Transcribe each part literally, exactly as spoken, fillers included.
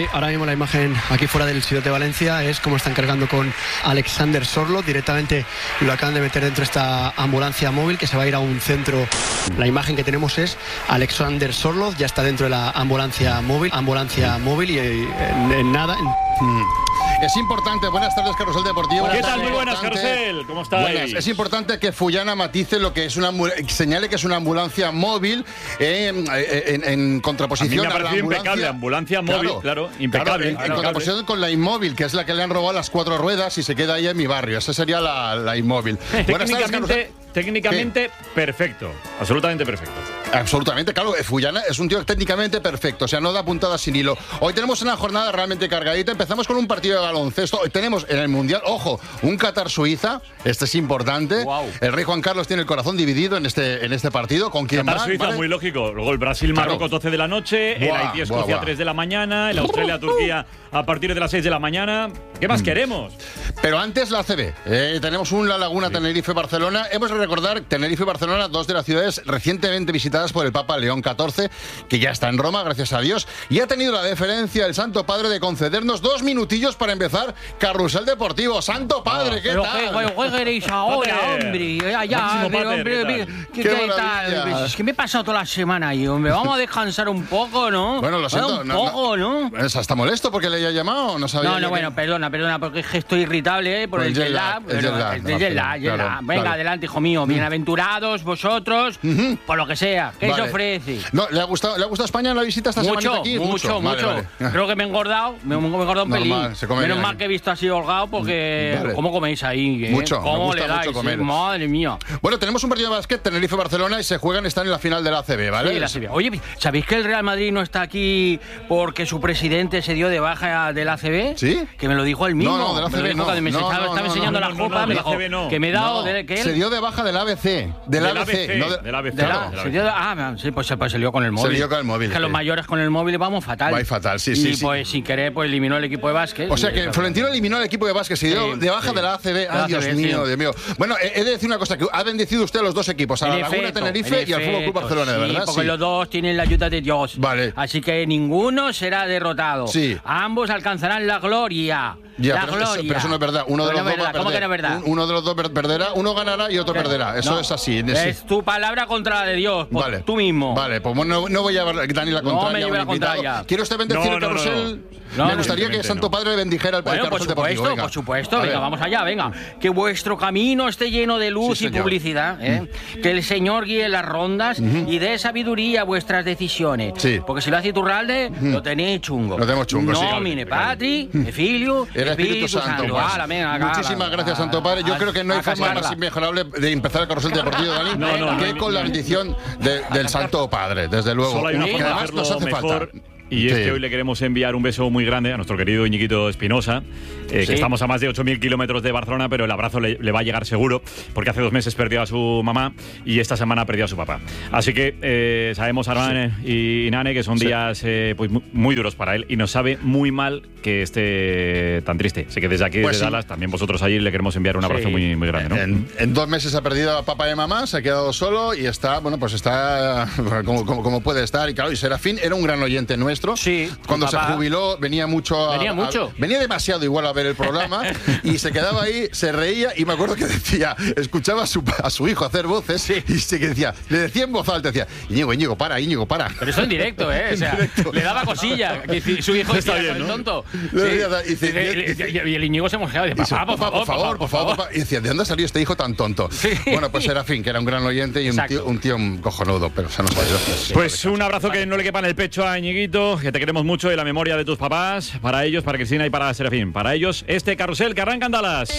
Sí, ahora mismo la imagen aquí fuera del Ciudad de Valencia es como están cargando con Alexander Sorloth. Directamente lo acaban de meter dentro de esta ambulancia móvil que se va a ir a un centro. La imagen que tenemos es Alexander Sorloth, ya está dentro de la ambulancia móvil, ambulancia móvil y en, en nada... En... Es importante, buenas tardes, Carrusel Deportivo. ¿Qué tal? Muy buenas, Carrusel. ¿Cómo estáis? Buenas. Es importante que Fullana matice lo que es una señale que es una ambulancia móvil eh, en, en contraposición a, mí me a la ambulancia. impecable, ambulancia móvil, claro, claro impecable. Claro, en, en contraposición con la inmóvil, que es la que le han robado las cuatro ruedas y se queda ahí en mi barrio. Esa sería la, la inmóvil. Buenas tardes, Carrusel. Técnicamente ¿Qué? perfecto, absolutamente perfecto. Absolutamente, claro, Fullana es un tío técnicamente perfecto, o sea, no da puntadas sin hilo. Hoy tenemos una jornada realmente cargadita, empezamos con un partido de baloncesto, hoy tenemos en el Mundial, ojo, un Qatar-Suiza, este es importante, wow. El rey Juan Carlos tiene el corazón dividido en este, en este partido, ¿con quién va? Qatar-Suiza, ¿vale? Muy lógico, luego el Brasil-Marruecos claro. doce de la noche, buah, el Haití-Escocia tres de la mañana, el Australia-Turquía a partir de las seis de la mañana, ¿qué más mm. queremos? Pero antes la A C B, eh, tenemos un La Laguna, sí. Tenerife-Barcelona, hemos de recordar Tenerife y Barcelona, dos de las ciudades recientemente visitadas por el Papa León catorce, que ya está en Roma, gracias a Dios, y ha tenido la deferencia el Santo Padre de concedernos dos minutillos para empezar Carrusel Deportivo. Santo Padre, oh, ¿qué pero tal? ¿Qué queréis ahora, hombre? Ya, ya, pero, hombre, ¿qué, ¿qué, ¿qué tal? Es que me he pasado toda la semana ahí, hombre. Vamos a descansar un poco, ¿no? Bueno, lo siento. Un no, poco, ¿no? ¿no? ¿Está molesto porque le haya llamado? No sabía. No, no, bueno, que... perdona, perdona, porque es que estoy irritable, ¿eh? Por, por el jet lag. El jet lag. El jet lag, jet lag. Venga, claro. Adelante, hijo mío. Bienaventurados vosotros, uh-huh. por lo que sea. ¿Qué vale. se ofrece? No, ¿le ha gustado, ¿le ha gustado España la visita esta mucho, semana aquí? Mucho, mucho, mucho. Vale, vale. Creo que me he engordado, me he engordado un pelín. Menos mal que he visto así holgado porque... Vale. ¿Cómo coméis ahí? ¿Eh? Mucho, ¿Cómo me le dais? Mucho ¿eh? Madre mía. Bueno, tenemos un partido de básquet, Tenerife-Barcelona, y se juegan, están en la final de la A C B, ¿vale? Sí, la A C B. Oye, ¿sabéis que el Real Madrid no está aquí porque su presidente se dio de baja de la A C B? ¿Sí? Que me lo dijo él mismo. No, no, de la A C B no. Me estaba, no, no, estaba no, enseñando no, la no, copa, no, me no, dijo no. que me he dado... No, De, que él... se dio de baja del A B C. Del A B C. No, de, del A B C. De la, claro. se dio de, ah, sí, pues, pues se lió con el móvil. Se lió con el móvil. Es que sí. Los mayores con el móvil vamos fatal. Va fatal, sí, y sí. Y pues sí. sin querer, pues eliminó el equipo de básquet. O sea que Florentino eliminó el equipo de básquet, se dio sí, de baja sí. de la A C B. Ay, Dios mío, Dios mío. Bueno, he de decir una cosa, que ha bendecido usted a los dos equipos, a la Laguna Tenerife y al Fútbol Club Barcelona, de sí, verdad. Porque sí. los dos tienen la ayuda de Dios. Vale. Así que ninguno será derrotado. Sí. Ambos alcanzarán la gloria. Ya, la pero, gloria. Eso, pero eso no es verdad. Uno de los dos va a perder. ¿Cómo que no es verdad? Uno de los dos perderá, uno ganará y otro ¿Qué? perderá. Eso no. es así. Es sí. tu palabra contra la de Dios. Pues vale. Tú mismo. Vale, pues no, no voy a dar ni la contraria. No me lleve la contraria. ¿Quiere usted bendecir no, el carrusel? No, no. No, me gustaría que Santo no. Padre bendijera el, bueno, el carrusel por supuesto, deportivo. Por supuesto, venga, vamos allá, venga. Que vuestro camino esté lleno de luz sí, y publicidad. ¿eh? Mm. Que el Señor guíe las rondas uh-huh. y dé sabiduría a vuestras decisiones. Sí. Porque si lo hace Iturralde, uh-huh. lo tenéis chungo. Lo tenemos chungo, sí. Nomine Patri, Filio, el Espíritu Santo. Santo. Ah, la mega, Muchísimas la, gracias, la, Santo Padre. Yo a, creo que no hay forma cascarla. más inmejorable de empezar el carrusel deportivo, Dani, no, no, que no, con no, la no, bendición de, del Santo Padre, desde luego. Solo hay una que forma además de nos hace mejor. falta. Y es sí. que hoy le queremos enviar un beso muy grande a nuestro querido Iñiguito Espinosa, eh, sí. que estamos a más de ocho mil kilómetros de Barcelona, pero el abrazo le, le va a llegar seguro, porque hace dos meses perdió a su mamá y esta semana perdió a su papá. Así que eh, sabemos, Armán sí. y Nane, que son sí. días eh, pues, muy duros para él y nos sabe muy mal que esté tan triste. Así que desde aquí, pues desde sí. Dallas, también vosotros allí le queremos enviar un abrazo sí. muy, muy grande, ¿no? En, en dos meses ha perdido a papá y a mamá, se ha quedado solo y está, bueno, pues está como, como, como puede estar. Y claro, y Serafín era un gran oyente nuestro. Sí. Cuando se jubiló venía mucho a, venía mucho a, venía demasiado igual a ver el programa y se quedaba ahí, se reía y me acuerdo que decía, escuchaba a su, a su hijo hacer voces sí. y se que decía, le decía en voz alta, decía, Íñigo, Íñigo, para, Íñigo, para. Pero eso en directo, ¿eh? O sea, le daba cosilla, que su hijo está bien, ¿no? Tonto. Sí. Y, y, y, y el Íñigo se mosqueaba y decía, papá, por favor, por favor, por favor, por favor. Y decía, ¿de dónde ha salido este hijo tan tonto? Sí. Bueno, pues Serafín, que era un gran oyente y un tío, un tío cojonudo, pero se nos ha ido. Pues un abrazo que no le quepa en el pecho a Íñiguito, que te queremos mucho y la memoria de tus papás, para ellos, para Cristina y para Serafín. Para ellos, este carrusel que arranca en Dallas.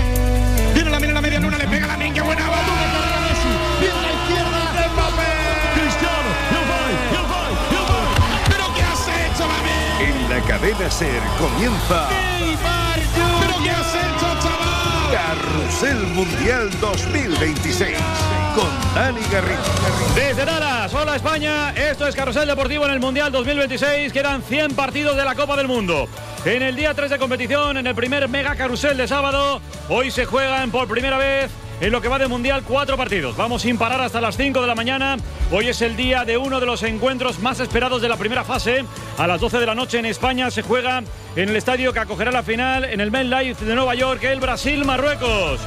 Viene la, viene la media luna, le pega la min, qué buena bola. Viene a la izquierda, Mbappé. Cristiano, y el gol, y el gol. ¿Pero qué has hecho, Mami? En la cadena SER comienza. ¿Pero qué has hecho, chaval? Carrusel Mundial dos mil veintiséis. Con Dani Garrido. Desde Dallas, hola España, esto es Carrusel Deportivo en el Mundial dos mil veintiséis, quedan cien partidos de la Copa del Mundo. En el día tres de competición, en el primer mega carrusel de sábado, hoy se juegan por primera vez en lo que va de Mundial, cuatro partidos. Vamos sin parar hasta las cinco de la mañana. Hoy es el día de uno de los encuentros más esperados de la primera fase. A las doce de la noche en España se juega en el estadio que acogerá la final en el MetLife de Nueva York, el Brasil-Marruecos.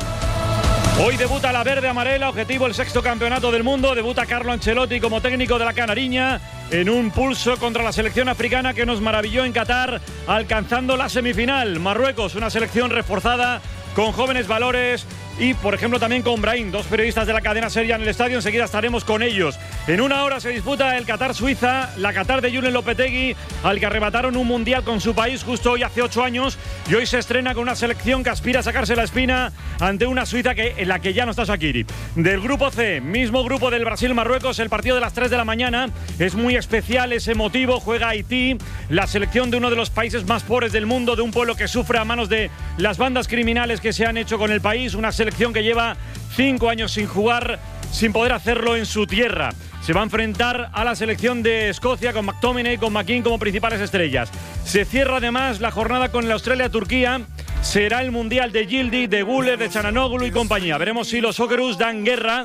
Hoy debuta la verde amarela, objetivo el sexto campeonato del mundo. Debuta Carlo Ancelotti como técnico de la Canariña en un pulso contra la selección africana que nos maravilló en Qatar, alcanzando la semifinal. Marruecos, una selección reforzada con jóvenes valores y, por ejemplo, también con Brahim, dos periodistas de la cadena Seria en el estadio. Enseguida estaremos con ellos. En una hora se disputa el Qatar-Suiza, la Qatar de Julen Lopetegui, al que arrebataron un mundial con su país justo hoy hace ocho años, y hoy se estrena con una selección que aspira a sacarse la espina ante una Suiza que, en la que ya no está Shaqiri. Del grupo C, mismo grupo del Brasil-Marruecos, el partido de las tres de la mañana es muy especial, es emotivo. Juega Haití, la selección de uno de los países más pobres del mundo, de un pueblo que sufre a manos de las bandas criminales que se han hecho con el país, una selección que lleva cinco años sin jugar, sin poder hacerlo en su tierra. Se va a enfrentar a la selección de Escocia con McTominay, con McKean como principales estrellas. Se cierra además la jornada con el Australia-Turquía. Será el Mundial de Yildiz, de Güler, de Çalhanoğlu y compañía. Veremos si los Socceroos dan guerra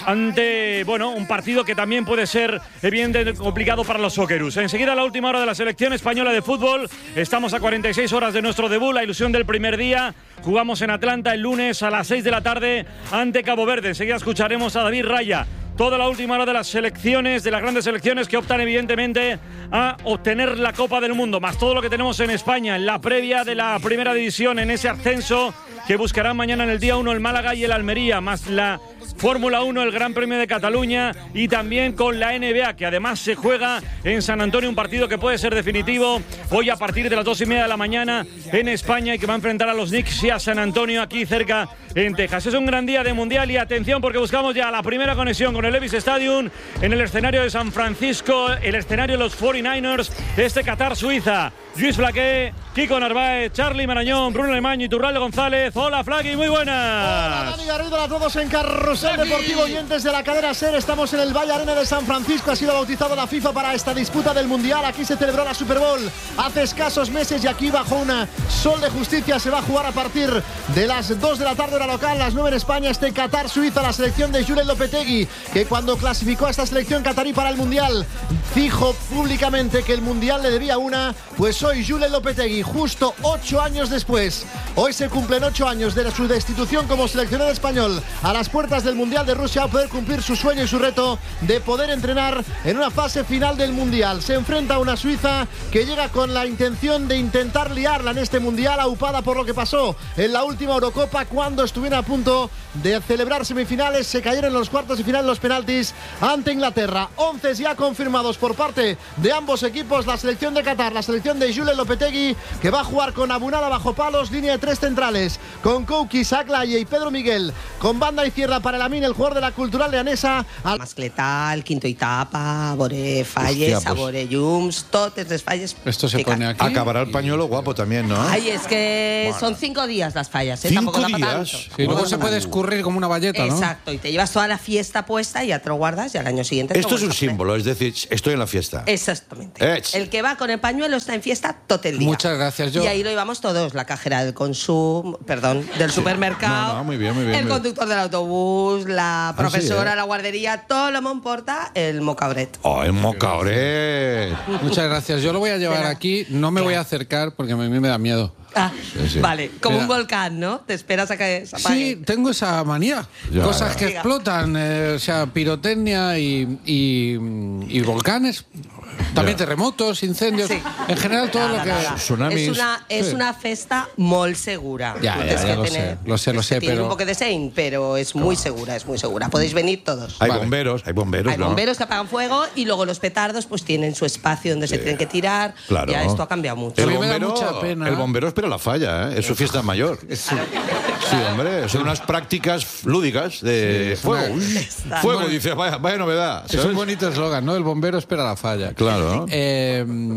ante, bueno, un partido que también puede ser evidentemente complicado para los Socceroos. Enseguida la última hora de la selección española de fútbol. Estamos a cuarenta y seis horas de nuestro debut, la ilusión del primer día. Jugamos en Atlanta el lunes a las seis de la tarde ante Cabo Verde. Enseguida escucharemos a David Raya. Toda la última hora de las selecciones, de las grandes selecciones que optan evidentemente a obtener la Copa del Mundo, más todo lo que tenemos en España en la previa de la primera división, en ese ascenso que buscarán mañana en el día uno el Málaga y el Almería, más la Fórmula uno, el Gran Premio de Cataluña, y también con la N B A, que además se juega en San Antonio, un partido que puede ser definitivo hoy a partir de las dos y media de la mañana en España, y que va a enfrentar a los Knicks y a San Antonio aquí cerca en Texas. Es un gran día de Mundial, y atención porque buscamos ya la primera conexión con el Levi's Stadium en el escenario de San Francisco, el escenario de los cuarenta y nueve ers, este Qatar-Suiza. Luis Flaqué, Kiko Narváez, Charly Marañón, Bruno Alemán y Turralde González. Hola, Flaqui, muy buenas. Hola, Dani Garrido, a todos en Carrusel Deportivo, oyentes de la cadena SER. Estamos en el Valle Arena de San Francisco. Ha sido bautizado la FIFA para esta disputa del Mundial. Aquí se celebró la Super Bowl hace escasos meses, y aquí bajo un sol de justicia se va a jugar a partir de las dos de la tarde hora local, las nueve en España, este Qatar-Suiza. La selección de Julen Lopetegui, que cuando clasificó a esta selección catarí para el Mundial dijo públicamente que el Mundial le debía una, pues hoy Julen Lopetegui, justo ocho años después, hoy se cumplen ocho años de su destitución como seleccionador español, a las puertas del Mundial de Rusia, a poder cumplir su sueño y su reto de poder entrenar en una fase final del Mundial. Se enfrenta a una Suiza que llega con la intención de intentar liarla en este Mundial, aupada por lo que pasó en la última Eurocopa, cuando estuvieron a punto de celebrar semifinales, se cayeron en los cuartos de final los penaltis ante Inglaterra. once ya confirmados por parte de ambos equipos. La selección de Qatar, la selección de Julen Lopetegui, que va a jugar con Abunala bajo palos, línea de tres centrales, con Kouki, Saclaye y Pedro Miguel, con banda izquierda para Lamine, el jugador de la Cultural Leonesa. Al... Mascletal, quinto etapa, Bore falles, Hostia, pues... Bore llums, totes les falles. Esto se pone aquí. Acabará el pañuelo guapo también, ¿no? Ay, es que bueno. son cinco días las fallas, ¿eh? ¿Cinco Tampoco días? Sí, luego bueno, se puede escurrir como una valleta, ¿no? Exacto, y te llevas toda la fiesta puesta y ya te lo guardas y al año siguiente... Esto es un símbolo, es decir, estoy en la fiesta. Exactamente. Ech. El que va con el pañuelo está en fiesta todo el día. Muchas gracias, yo. Y ahí lo llevamos todos, la cajera del consumo, perdón, del sí. supermercado, no, no, muy bien, muy bien, el muy conductor bien. del autobús, la profesora, ah, sí, ¿eh? la guardería, todo lo me importa el mocabret. Oh, el mocabret. Muchas gracias. Yo lo voy a llevar aquí, no me voy a acercar porque a mí me da miedo. Ah, sí, sí. Vale, como Mira. un volcán, ¿no? Te esperas a que se apague. Sí, tengo esa manía. Ya, Cosas ya. que Diga. explotan, eh, o sea, pirotecnia y, y, y volcanes. También ya. terremotos, incendios, sí. en general todo nada, lo que... Nada. Tsunamis. Es una, es sí. una festa muy segura. Ya, ya, ya lo, sé, lo sé, lo sé, tiene pero... un poco de sein, pero es muy segura, es muy segura. Podéis venir todos. Hay vale. bomberos, hay bomberos, Hay ¿no? bomberos que apagan fuego, y luego los petardos pues tienen su espacio donde sí. se tienen que tirar. Claro. Ya esto ha cambiado mucho. El bombero, mucha pena. El bombero espera la falla, ¿eh? Es su fiesta mayor. Sí, sí hombre, son unas prácticas lúdicas de sí, fuego. Una... Fuego, bueno, dice, vaya, vaya novedad. ¿sabes? Es un bonito eslogan, ¿no? El bombero espera la falla. Claro. Eh,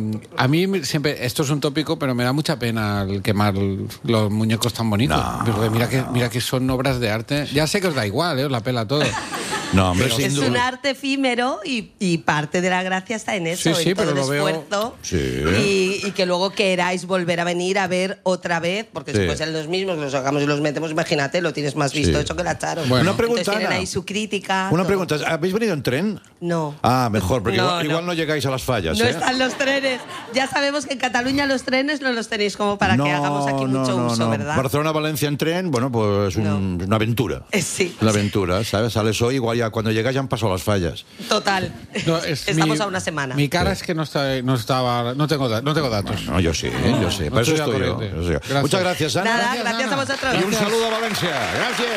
a mí siempre, esto es un tópico, pero me da mucha pena el quemar los muñecos tan bonitos. No. Porque mira que, mira que son obras de arte. Ya sé que os da igual, ¿eh? Os la pela todo. No, hombre, es sin un duda. arte efímero y, y parte de la gracia está en eso, Sí, sí, en todo pero el lo veo- esfuerzo. Sí. Y, y que luego queráis volver a venir a ver otra vez, porque Sí. después en los mismos los sacamos y los metemos, imagínate, lo tienes más visto Sí. hecho que la Charo. Bueno. Una pregunta, Entonces tienen Ana. ahí su crítica. Una todo. pregunta, ¿habéis venido en tren? No. Ah, mejor, porque No, igual, no. igual no llegáis a las fallas, No ¿eh? están los trenes. Ya sabemos que en Cataluña los trenes no los tenéis como para no, que hagamos aquí no, mucho no, uso, no. ¿verdad? Barcelona-Valencia en tren, bueno, pues un- una aventura. Eh, Sí, Una aventura, ¿sabes? Sales hoy, igual ya cuando llegas ya han pasado las fallas. total. No, es Estamos mi- a una semana. Mi cara es que no, está, no estaba. No tengo, da- no tengo datos. No, yo sí, yo sé. no Para eso estoy estoy al yo. corriente. yo sé. Gracias. Muchas gracias, Ana. Nada, Gracias, gracias, Ana. a vosotros. Y un saludo a Valencia. Gracias.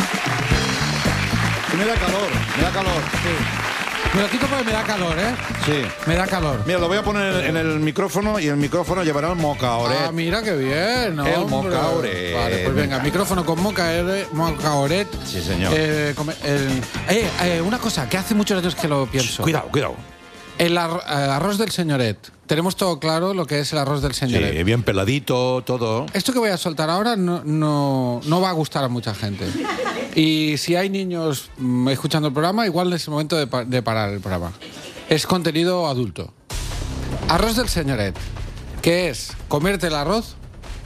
Me da calor, me da calor. Me lo quito porque me da calor, ¿eh? Sí. Me da calor. Mira, lo voy a poner en el micrófono y el micrófono llevará el mocaoret. Ah, mira qué bien, ¿no? El hombre? mocaoret. Vale, pues venga, micrófono con mocaoret. mocaoret. Sí, señor. Eh, come- el- eh, eh, una cosa que hace muchos años que lo pienso. Cuidado, cuidado. El ar- eh, arroz del señoret. Tenemos todo claro lo que es el arroz del señoret. Sí, bien peladito, todo. Esto que voy a soltar ahora no, no, no va a gustar a mucha gente. Y si hay niños mm, escuchando el programa, igual es el momento de, pa- de parar el programa. Es contenido adulto. Arroz del señoret. ¿Qué es? Comerte el arroz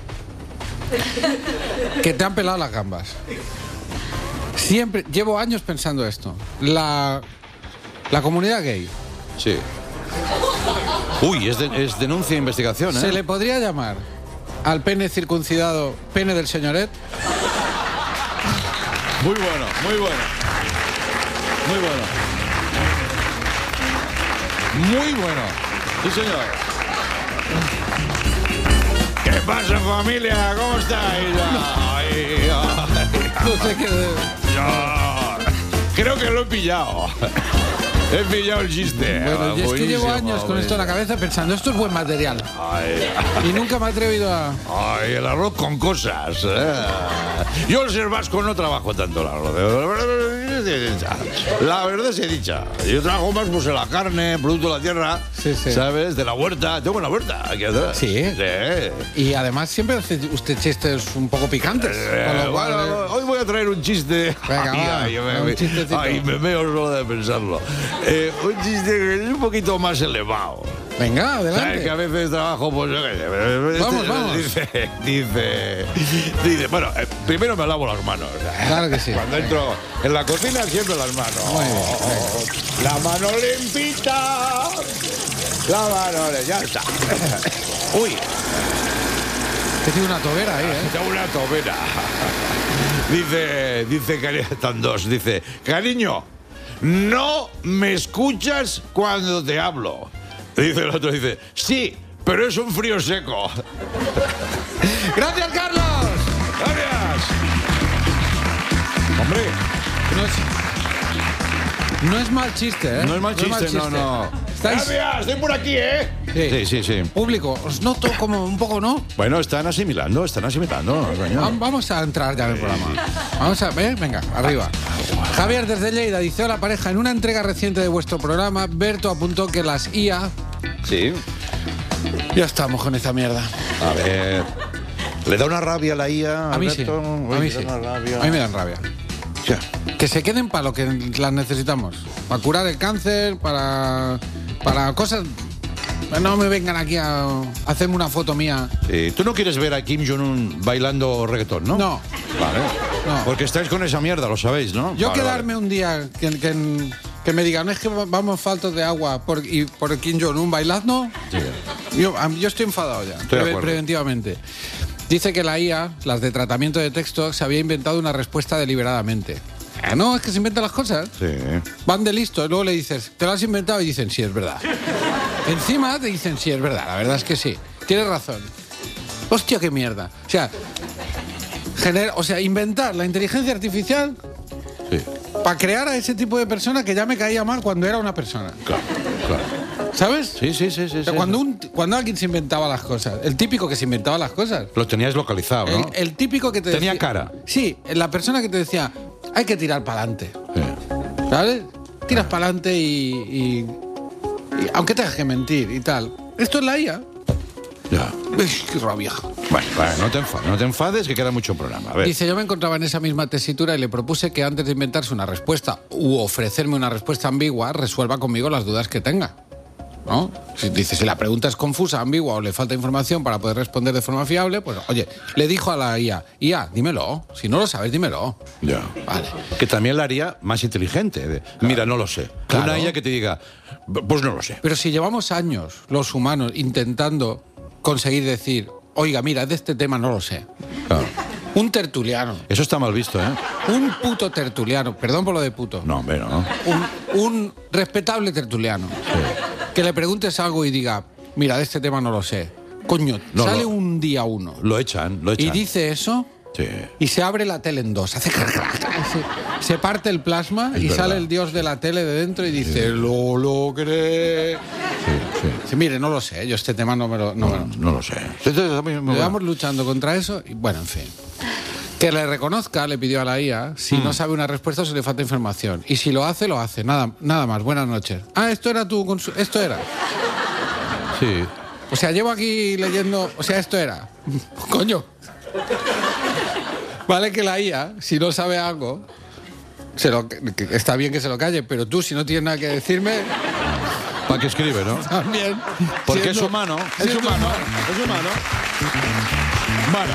que te han pelado las gambas. Siempre, llevo años pensando esto. La, la comunidad gay. Sí. Uy, es, de- es denuncia e investigación, ¿eh? ¿Se le podría llamar al pene circuncidado pene del señoret? Muy bueno, muy bueno. Muy bueno. Muy bueno. Sí, señor. ¿Qué pasa, familia? ¿Cómo estáis? Ay, ay, No sé qué... yo- Creo que lo he pillado. He pillado el chiste. Bueno, y es que llevo Buenísimo, años con esto en la cabeza pensando, esto es buen material. Ay, Y nunca me he atrevido a... ay, el arroz con cosas. ¿eh? Yo el ser vasco no trabajo tanto el arroz. La verdad se dicha. Yo trabajo más pues en la carne, producto de la tierra, Sí, sí. ¿sabes? De la huerta. Tengo una huerta aquí atrás. Sí. Sí. Y además siempre hace usted chistes un poco picantes. Con Eh, lo cual, bueno, eh, hoy voy a traer un chiste. Venga, Ay, va, ay, me, un me- chistecito. ay, me veo solo de pensarlo. Eh, un chiste que es un poquito más elevado. venga, ¿Sabes adelante. que a veces trabajo, pues yo qué sé, este- Vamos, vamos. Dice, dice, dice, bueno, eh, primero me lavo las manos. Claro que sí. Cuando entro en la cocina, siempre las manos. Muy bien, La mano limpita. La mano, le- ya está. Uy, Que tiene una tobera ahí, ¿eh? tengo una tobera. Dice, dice, cari- están dos, dice, cariño, no me escuchas cuando te hablo. Dice el otro, dice, sí, pero es un frío seco. ¡Gracias, Carlos! Gracias. Hombre, No es, no es mal chiste, ¿eh? no es mal chiste, no, no. Estáis... Gracias, estoy por aquí, ¿eh? Sí, sí, sí. Público, os noto como un poco, ¿no? Bueno, están asimilando, están asimilando. coño. Va- Vamos a entrar ya en el programa. Vamos a ver, venga, arriba. Javier desde Lleida dice: hola pareja, en una entrega reciente de vuestro programa, Berto apuntó que las I A... Sí. Ya estamos con esta mierda. A ver. ¿Le da una rabia a la I A? A mí sí. Alberto? A Uy, mí le sí. da una rabia. A mí me dan rabia. Ya. Que se queden para lo que las necesitamos. Para curar el cáncer, para, para cosas... No me vengan aquí a hacerme una foto mía. Sí, tú no quieres ver a Kim Jong-un bailando reggaetón, ¿no? No. Vale. No. Porque estáis con esa mierda, lo sabéis, ¿no? Yo Vale, quedarme un día que, que, que me digan, es que vamos faltos de agua por, y por Kim Jong-un bailando, vale. Sí. yo, a- yo estoy enfadado ya, Estoy de pre- acuerdo. preventivamente. Dice que la I A, las de tratamiento de texto, se había inventado una respuesta deliberadamente. Ah, no, es que se inventan las cosas. Sí. Van de listo, luego le dices, ¿te lo has inventado? Y dicen, sí, es verdad. Encima te dicen, sí, es verdad, la verdad es que sí. Tienes razón. Hostia, qué mierda. O sea, gener- o sea, inventar la inteligencia artificial Sí. para crear a ese tipo de persona que ya me caía mal cuando era una persona. Claro, claro. ¿Sabes? Sí, sí, sí, sí. O sea, sí. cuando, un- cuando alguien se inventaba las cosas, el típico que se inventaba las cosas. Lo tenías localizado, El, ¿no? el típico que te Tenía decía- cara. Sí, la persona que te decía, hay que tirar para adelante. Sí. ¿Sabes? Tiras para adelante y, y- y aunque tengas que mentir y tal. Esto es la I A. Ya. Uy, qué rabia. Bueno, vale, no te enfades, no te enfades, que queda mucho programa. A ver. Dice, yo me encontraba en esa misma tesitura y le propuse que antes de inventarse una respuesta u ofrecerme una respuesta ambigua, resuelva conmigo las dudas que tenga. ¿No? Si, dice, si la pregunta es confusa, ambigua o le falta información para poder responder de forma fiable, pues oye, le dijo a la I A, I A, dímelo, si no lo sabes, dímelo. Ya. Vale. Que también la haría más inteligente. De, claro. Mira, no lo sé. Claro. Una I A que te diga, pues no lo sé. Pero si llevamos años, los humanos, intentando conseguir decir, oiga, mira, de este tema no lo sé. Claro. Un tertuliano. Eso está mal visto, ¿eh? Un puto tertuliano, perdón por lo de puto. No, hombre, no. Un, un respetable tertuliano. Sí. Que le preguntes algo y diga, mira, de este tema no lo sé. Coño, no, sale lo, un día uno. Lo echan, lo echan. Y dice eso, sí. Y se abre la tele en dos. Hace se, se parte el plasma es y verdad. Sale el dios de la tele de dentro y dice, sí. Lo logré. Sí, sí. Dice, mire, no lo sé, yo este tema no me lo... No, no, me lo, no lo sé. Llevamos luchando contra eso y bueno, en fin. Que le reconozca, le pidió a la I A, si mm. no sabe una respuesta o si le falta información. Y si lo hace, lo hace. Nada, nada más. Buenas noches. Ah, esto era tu... Consu- esto era. Sí. O sea, llevo aquí leyendo... O sea, esto era. Coño. Vale que la I A, si no sabe algo, se lo, que está bien que se lo calle, pero tú, si no tienes nada que decirme... ¿Para qué escribe, no? También. Porque siendo, es humano. Es humano. humano. Es humano. Bueno.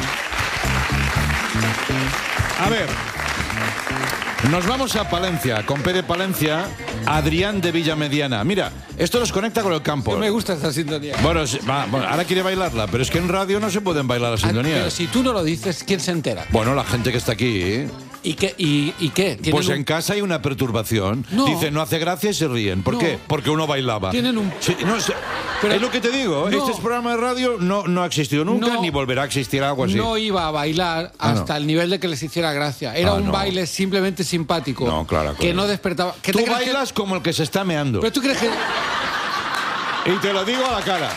A ver, nos vamos a Palencia, con P de Palencia, Adrián de Villamediana. Mira, esto nos conecta con el campo. No me gusta esta sintonía. Bueno, va, bueno, ahora quiere bailarla, pero es que en radio no se pueden bailar las sintonías. Pero si tú no lo dices, ¿quién se entera? Bueno, la gente que está aquí. ¿eh? ¿Y qué? ¿Y, y qué? Pues un... en casa hay una perturbación. No. Dice, no hace gracia y se ríen. ¿Por no. qué? Porque uno bailaba. Tienen un... Sí, no, se... Pero es lo que te digo. No. Este programa de radio no, no ha existido nunca, no. ni volverá a existir algo así. No iba a bailar hasta ah, no. el nivel de que les hiciera gracia. Era ah, un no. baile simplemente simpático. No, claro. claro. Que no despertaba... ¿Qué tú te bailas que... como el que se está meando. Pero tú crees que... Y te lo digo a la cara.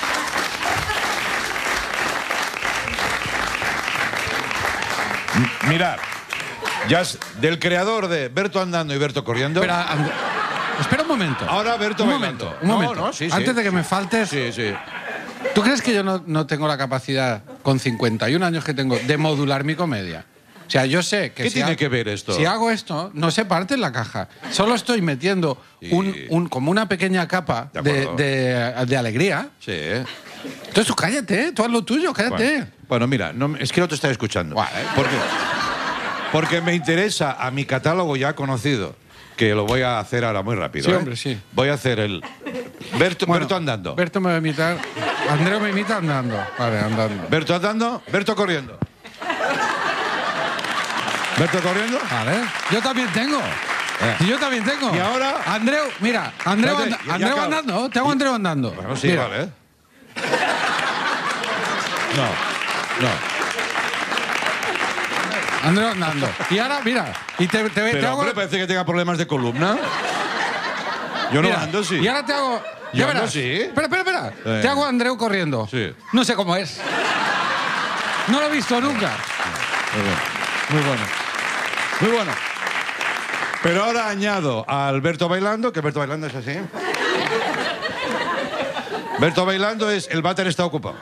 M- mirad. Ya es del creador de Berto Andando y Berto Corriendo. Espera, and... Espera un momento. Ahora Berto un bailando. Momento, un no, momento. No, sí, Antes sí. de que me faltes... Sí, sí. ¿Tú crees que yo no, no tengo la capacidad, con cincuenta y un años que tengo, de modular mi comedia? O sea, yo sé que... ¿Qué si tiene hago, que ver esto? Si hago esto, no se parte en la caja. Solo estoy metiendo sí. un, un, como una pequeña capa de, de, de, de alegría. Sí. Entonces tú cállate, ¿eh? Tú haz lo tuyo, cállate. Bueno, bueno mira, no, es que no te estoy escuchando. Vale. Porque, porque me interesa a mi catálogo ya conocido, que lo voy a hacer ahora muy rápido. Sí, ¿eh? hombre, sí. Voy a hacer el... Berto, bueno, Berto andando. Berto me va a imitar... Andreu me imita andando. Vale, andando. Berto andando, Berto corriendo. ¿Berto corriendo? Vale. Yo también tengo. Eh. Y yo también tengo. Y ahora... Andreu, mira, Andreu, Espérate, and ya, Andreu ya andando. Te hago y... Andreu andando. Bueno, sí, mira. vale. No, no. Andreu andando. Y ahora, mira, y te, te, Pero, te hago... hombre, parece que tenga problemas de columna. Yo no mira, ando, sí. Y ahora te hago... Yo ya verás. ando, sí. Espera, espera, espera. Eh. Te hago Andreu corriendo. Sí. No sé cómo es. No lo he visto nunca. Muy bueno. Muy bueno. Muy bueno. Pero ahora añado a Alberto bailando, que Alberto bailando es así. Berto bailando es el váter está ocupado.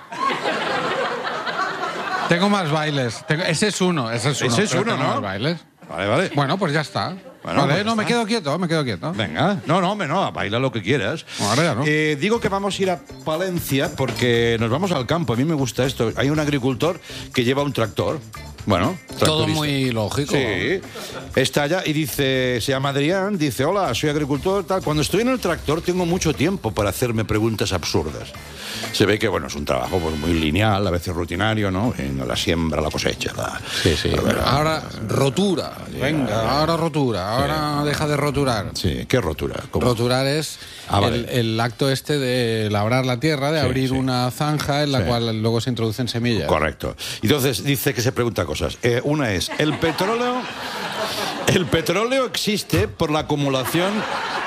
Tengo más bailes. Tengo, ese es uno, ese es uno. Ese es uno, tengo ¿no? Más bailes. Vale, vale. Bueno, pues ya está. Bueno, vale, pues no, está. me quedo quieto, me quedo quieto. Venga. No, no, no, baila lo que quieras. Ahora ya no. Eh, digo que vamos a ir a Palencia porque nos vamos al campo. A mí me gusta esto. Hay un agricultor que lleva un tractor. Bueno, todo muy lógico. Sí. Está allá y dice, se llama Adrián, dice, hola, soy agricultor, tal. Cuando estoy en el tractor tengo mucho tiempo para hacerme preguntas absurdas. Se ve que, bueno, es un trabajo pues, muy lineal, a veces rutinario, ¿no? En la siembra, la cosecha. La... Sí, sí. Ver, ahora, rotura. Venga, ahora rotura. Ahora sí. Deja de roturar. Sí, ¿qué rotura? ¿Cómo? Roturar es ah, vale. el, el acto este de labrar la tierra, de sí, abrir sí. una zanja en la sí. cual luego se introducen semillas. Correcto. Entonces dice que se pregunta cosas. Eh, una es, ¿el petróleo, el petróleo existe por la acumulación